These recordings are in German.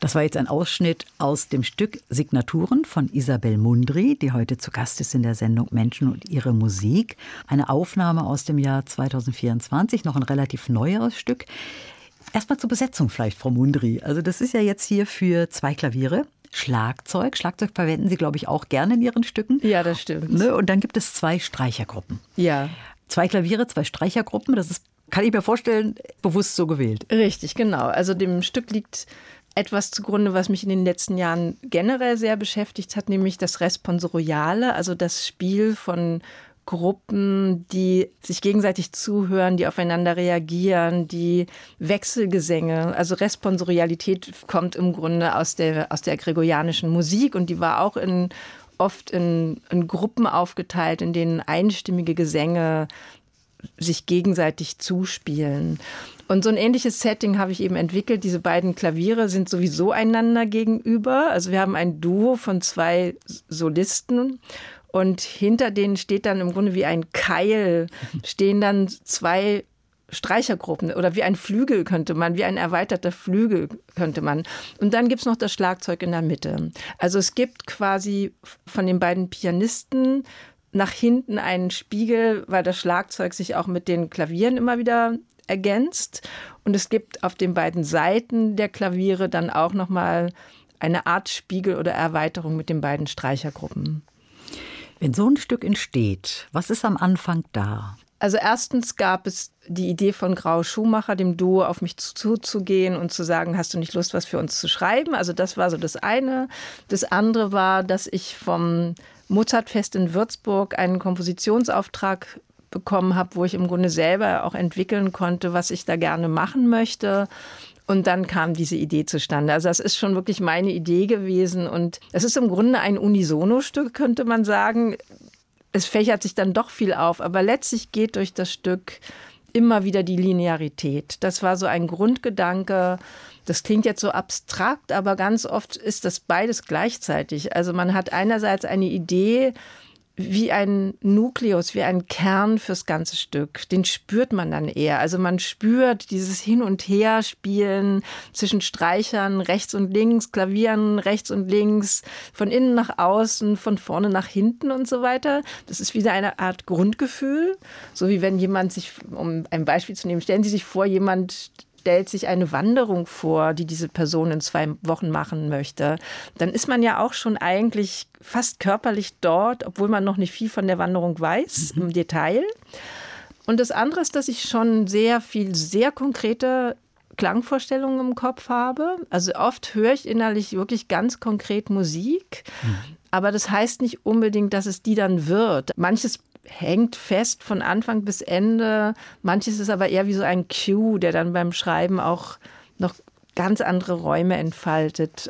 Das war jetzt ein Ausschnitt aus dem Stück Signaturen von Isabel Mundry, die heute zu Gast ist in der Sendung Menschen und ihre Musik. Eine Aufnahme aus dem Jahr 2024, noch ein relativ neueres Stück. Erstmal zur Besetzung vielleicht, Frau Mundry. Also das ist ja jetzt hier für 2 Klaviere. Schlagzeug. Schlagzeug verwenden Sie, glaube ich, auch gerne in Ihren Stücken. Ja, das stimmt. Und dann gibt es 2 Streichergruppen. Ja. 2 Klaviere, 2 Streichergruppen. Das ist, kann ich mir vorstellen, bewusst so gewählt. Richtig, genau. Also dem Stück liegt etwas zugrunde, was mich in den letzten Jahren generell sehr beschäftigt hat, nämlich das Responsoriale, also das Spiel von Gruppen, die sich gegenseitig zuhören, die aufeinander reagieren, die Wechselgesänge. Also Responsorialität kommt im Grunde aus der gregorianischen Musik und die war auch oft in Gruppen aufgeteilt, in denen einstimmige Gesänge sich gegenseitig zuspielen. Und so ein ähnliches Setting habe ich eben entwickelt. Diese beiden Klaviere sind sowieso einander gegenüber. Also wir haben ein Duo von 2 Solisten und hinter denen steht dann im Grunde wie ein Keil, stehen dann 2 Streichergruppen oder wie ein Flügel wie ein erweiterter Flügel könnte man. Und dann gibt es noch das Schlagzeug in der Mitte. Also es gibt quasi von den beiden Pianisten nach hinten einen Spiegel, weil das Schlagzeug sich auch mit den Klavieren immer wieder ergänzt. Und es gibt auf den beiden Seiten der Klaviere dann auch nochmal eine Art Spiegel oder Erweiterung mit den beiden Streichergruppen. Wenn so ein Stück entsteht, was ist am Anfang da? Also erstens gab es die Idee von Grau Schumacher, dem Duo auf mich zuzugehen und zu sagen, hast du nicht Lust, was für uns zu schreiben? Also das war so das eine. Das andere war, dass ich vom Mozartfest in Würzburg einen Kompositionsauftrag bekommen habe, wo ich im Grunde selber auch entwickeln konnte, was ich da gerne machen möchte. Und dann kam diese Idee zustande. Also das ist schon wirklich meine Idee gewesen. Und es ist im Grunde ein Unisono-Stück, könnte man sagen. Es fächert sich dann doch viel auf. Aber letztlich geht durch das Stück immer wieder die Linearität. Das war so ein Grundgedanke. Das klingt jetzt so abstrakt, aber ganz oft ist das beides gleichzeitig. Also man hat einerseits eine Idee, wie ein Nukleus, wie ein Kern fürs ganze Stück. Den spürt man dann eher. Also man spürt dieses Hin- und Herspielen zwischen Streichern rechts und links, Klavieren rechts und links, von innen nach außen, von vorne nach hinten und so weiter. Das ist wieder eine Art Grundgefühl. So wie wenn jemand sich, um ein Beispiel zu nehmen, stellen Sie sich vor, jemand stellt sich eine Wanderung vor, die diese Person in 2 Wochen machen möchte, dann ist man ja auch schon eigentlich fast körperlich dort, obwohl man noch nicht viel von der Wanderung weiß, im Detail. Und das andere ist, dass ich schon sehr konkrete Klangvorstellungen im Kopf habe. Also oft höre ich innerlich wirklich ganz konkret Musik, aber das heißt nicht unbedingt, dass es die dann wird. Manches hängt fest von Anfang bis Ende. Manches ist aber eher wie so ein Cue, der dann beim Schreiben auch noch ganz andere Räume entfaltet.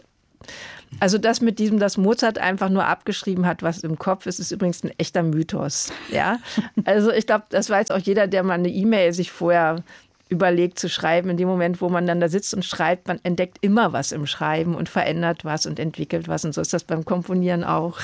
Also das mit diesem, dass Mozart einfach nur abgeschrieben hat, was im Kopf ist, ist übrigens ein echter Mythos. Ja? Also ich glaube, das weiß auch jeder, der mal eine E-Mail sich vorher überlegt zu schreiben. In dem Moment, wo man dann da sitzt und schreibt, man entdeckt immer was im Schreiben und verändert was und entwickelt was. Und so ist das beim Komponieren auch.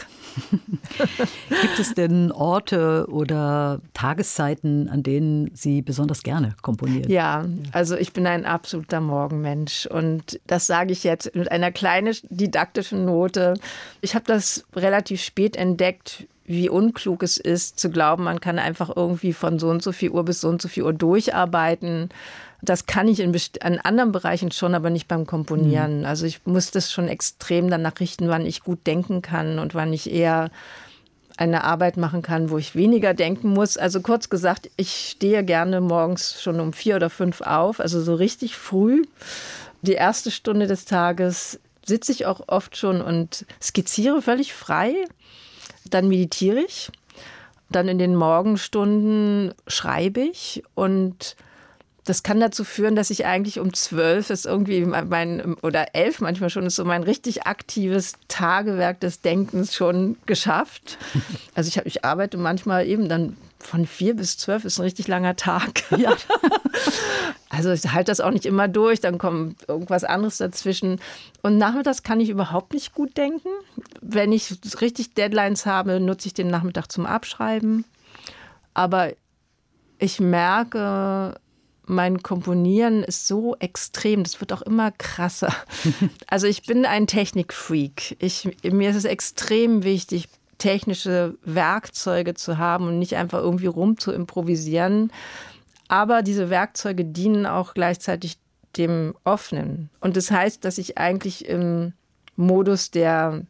Gibt es denn Orte oder Tageszeiten, an denen Sie besonders gerne komponieren? Ja, also ich bin ein absoluter Morgenmensch und das sage ich jetzt mit einer kleinen didaktischen Note. Ich habe das relativ spät entdeckt, wie unklug es ist, zu glauben, man kann einfach irgendwie von so und so viel Uhr bis so und so viel Uhr durcharbeiten. Das kann ich in anderen Bereichen schon, aber nicht beim Komponieren. Also ich muss das schon extrem danach richten, wann ich gut denken kann und wann ich eher eine Arbeit machen kann, wo ich weniger denken muss. Also kurz gesagt, ich stehe gerne morgens schon um 4 oder 5 auf, also so richtig früh. Die erste Stunde des Tages sitze ich auch oft schon und skizziere völlig frei. Dann meditiere ich, dann in den Morgenstunden schreibe ich und das kann dazu führen, dass ich eigentlich um 12 ist irgendwie oder 11 manchmal schon ist so mein richtig aktives Tagewerk des Denkens schon geschafft. Also ich arbeite manchmal eben dann von 4 bis 12 ist ein richtig langer Tag. Ja. Also ich halte das auch nicht immer durch, dann kommt irgendwas anderes dazwischen. Und nachmittags kann ich überhaupt nicht gut denken. Wenn ich richtig Deadlines habe, nutze ich den Nachmittag zum Abschreiben. Aber ich merke, mein Komponieren ist so extrem, das wird auch immer krasser. Also ich bin ein Technikfreak. Mir ist es extrem wichtig, technische Werkzeuge zu haben und nicht einfach irgendwie rum zu improvisieren. Aber diese Werkzeuge dienen auch gleichzeitig dem Offenen. Und das heißt, dass ich eigentlich im Modus der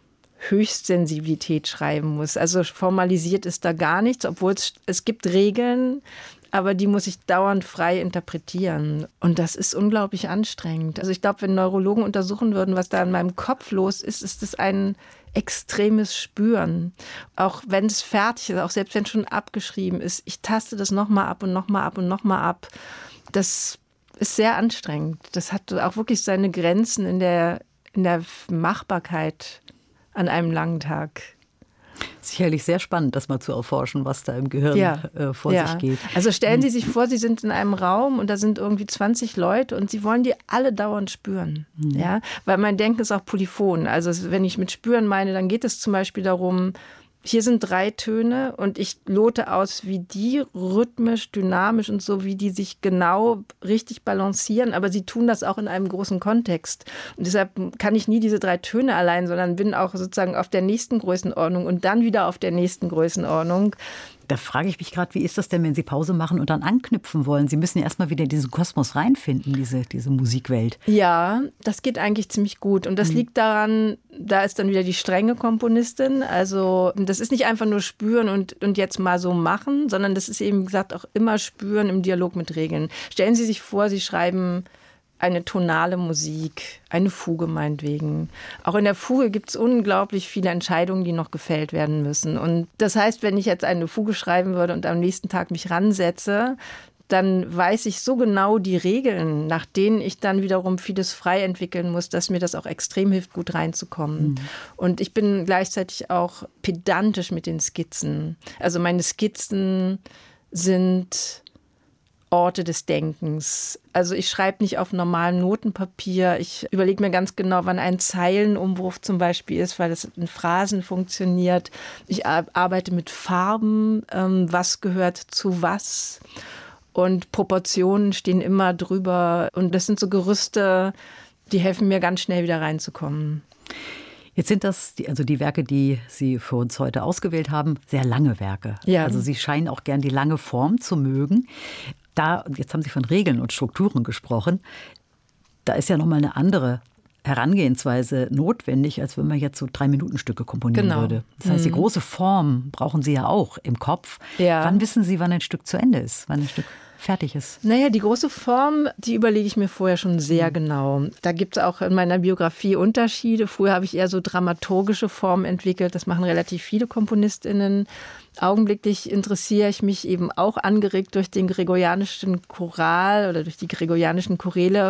Höchstsensibilität schreiben muss. Also formalisiert ist da gar nichts, obwohl es gibt Regeln, aber die muss ich dauernd frei interpretieren. Und das ist unglaublich anstrengend. Also ich glaube, wenn Neurologen untersuchen würden, was da in meinem Kopf los ist, ist es ein extremes Spüren. Auch wenn es fertig ist, auch selbst wenn es schon abgeschrieben ist. Ich taste das nochmal ab und nochmal ab und nochmal ab. Das ist sehr anstrengend. Das hat auch wirklich seine Grenzen in der Machbarkeit an einem langen Tag. Sicherlich sehr spannend, das mal zu erforschen, was da im Gehirn vor sich geht. Also stellen Sie sich vor, Sie sind in einem Raum und da sind irgendwie 20 Leute und Sie wollen die alle dauernd spüren. Ja? Weil mein Denken ist auch polyphon. Also wenn ich mit Spüren meine, dann geht es zum Beispiel darum, hier sind 3 Töne und ich lote aus, wie die rhythmisch, dynamisch und so, wie die sich genau richtig balancieren. Aber sie tun das auch in einem großen Kontext. Und deshalb kann ich nie diese 3 Töne allein, sondern bin auch sozusagen auf der nächsten Größenordnung und dann wieder auf der nächsten Größenordnung. Da frage ich mich gerade, wie ist das denn, wenn Sie Pause machen und dann anknüpfen wollen? Sie müssen ja erstmal wieder in diesen Kosmos reinfinden, diese Musikwelt. Ja, das geht eigentlich ziemlich gut. Und das liegt daran, da ist dann wieder die strenge Komponistin. Also das ist nicht einfach nur spüren und jetzt mal so machen, sondern das ist eben gesagt auch immer spüren im Dialog mit Regeln. Stellen Sie sich vor, Sie schreiben eine tonale Musik, eine Fuge meinetwegen. Auch in der Fuge gibt es unglaublich viele Entscheidungen, die noch gefällt werden müssen. Und das heißt, wenn ich jetzt eine Fuge schreiben würde und am nächsten Tag mich ransetze, dann weiß ich so genau die Regeln, nach denen ich dann wiederum vieles frei entwickeln muss, dass mir das auch extrem hilft, gut reinzukommen. Und ich bin gleichzeitig auch pedantisch mit den Skizzen. Also meine Skizzen sind Orte des Denkens. Also ich schreibe nicht auf normalem Notenpapier. Ich überlege mir ganz genau, wann ein Zeilenumbruch zum Beispiel ist, weil es in Phrasen funktioniert. Ich arbeite mit Farben, was gehört zu was. Und Proportionen stehen immer drüber. Und das sind so Gerüste, die helfen mir ganz schnell wieder reinzukommen. Jetzt sind das die Werke, die Sie für uns heute ausgewählt haben, sehr lange Werke. Ja. Also Sie scheinen auch gern die lange Form zu mögen. Jetzt haben Sie von Regeln und Strukturen gesprochen. Da ist ja nochmal eine andere Herangehensweise notwendig, als wenn man jetzt so 3-Minuten-Stücke komponieren würde. Das heißt, die große Form brauchen Sie ja auch im Kopf. Ja. Wann wissen Sie, wann ein Stück zu Ende ist, wann ein Stück fertig ist? Naja, die große Form, die überlege ich mir vorher schon sehr genau. Da gibt es auch in meiner Biografie Unterschiede. Früher habe ich eher so dramaturgische Formen entwickelt. Das machen relativ viele KomponistInnen. Augenblicklich interessiere ich mich eben auch angeregt durch den gregorianischen Choral oder durch die gregorianischen Choräle.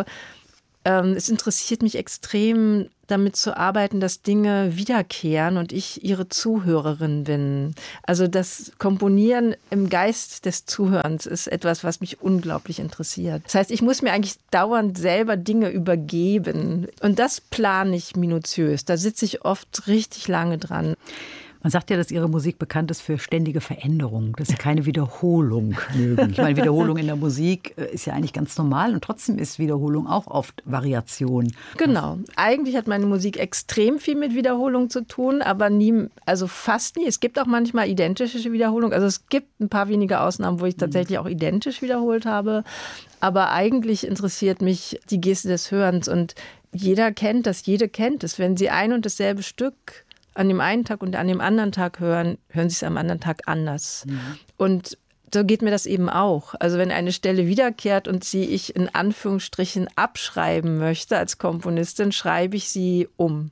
Es interessiert mich extrem, damit zu arbeiten, dass Dinge wiederkehren und ich ihre Zuhörerin bin. Also das Komponieren im Geist des Zuhörens ist etwas, was mich unglaublich interessiert. Das heißt, ich muss mir eigentlich dauernd selber Dinge übergeben. Und das plane ich minutiös. Da sitze ich oft richtig lange dran. Man sagt ja, dass Ihre Musik bekannt ist für ständige Veränderung, dass Sie keine Wiederholung mögen. Ich meine, Wiederholung in der Musik ist ja eigentlich ganz normal und trotzdem ist Wiederholung auch oft Variation. Genau. Eigentlich hat meine Musik extrem viel mit Wiederholung zu tun, aber nie, also fast nie. Es gibt auch manchmal identische Wiederholungen. Also es gibt ein paar wenige Ausnahmen, wo ich tatsächlich auch identisch wiederholt habe. Aber eigentlich interessiert mich die Geste des Hörens und jeder kennt das, jede kennt es. Wenn Sie ein und dasselbe Stück an dem einen Tag und an dem anderen Tag hören, hören Sie es am anderen Tag anders. Und so geht mir das eben auch. Also wenn eine Stelle wiederkehrt und ich in Anführungsstrichen abschreiben möchte als Komponistin, schreibe ich sie um.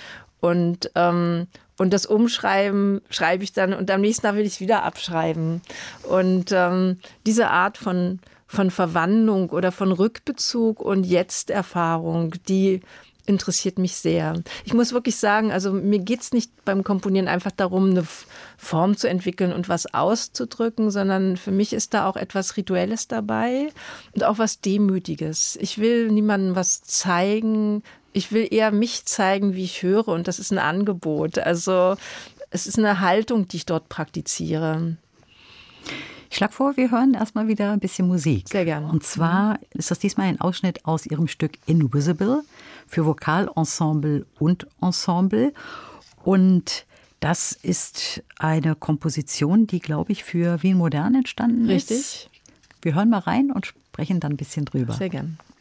Und das Umschreiben schreibe ich dann und am nächsten Tag will ich es wieder abschreiben. Und diese Art von Verwandlung oder von Rückbezug und Jetzt-Erfahrung, die interessiert mich sehr. Ich muss wirklich sagen, also mir geht es nicht beim Komponieren einfach darum, eine Form zu entwickeln und was auszudrücken, sondern für mich ist da auch etwas Rituelles dabei und auch was Demütiges. Ich will niemandem was zeigen. Ich will eher mich zeigen, wie ich höre und das ist ein Angebot. Also es ist eine Haltung, die ich dort praktiziere. Ich schlage vor, wir hören erstmal wieder ein bisschen Musik. Sehr gerne. Und zwar ist das diesmal ein Ausschnitt aus ihrem Stück Invisible für Vokalensemble und Ensemble. Und das ist eine Komposition, die, glaube ich, für Wien Modern entstanden ist. Richtig. Wir hören mal rein und sprechen dann ein bisschen drüber. Sehr gern.